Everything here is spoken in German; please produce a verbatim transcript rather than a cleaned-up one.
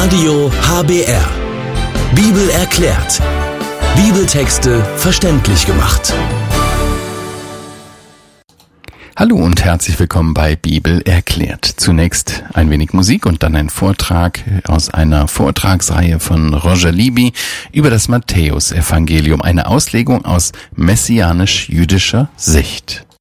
Radio H B R. Bibel erklärt. Bibeltexte verständlich gemacht. Hallo und herzlich willkommen bei Bibel erklärt. Zunächst ein wenig Musik und dann ein Vortrag aus einer Vortragsreihe von Roger Libby über das Matthäusevangelium, eine Auslegung aus messianisch-jüdischer Sicht.